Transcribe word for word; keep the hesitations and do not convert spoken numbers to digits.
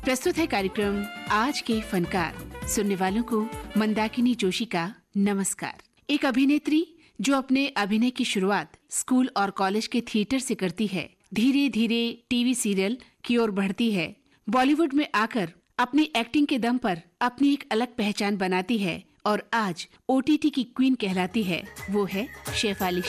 प्रस्तुत है कार्यक्रम आज के फनकार। सुनने वालों को मंदाकिनी जोशी का नमस्कार। एक अभिनेत्री जो अपने अभिनय की शुरुआत स्कूल और कॉलेज के थिएटर से करती है, धीरे धीरे टीवी सीरियल की ओर बढ़ती है, बॉलीवुड में आकर अपनी एक्टिंग के दम पर अपनी एक अलग पहचान बनाती है और आज ओटीटी की क्वीन कहलाती है। वो है शेफाली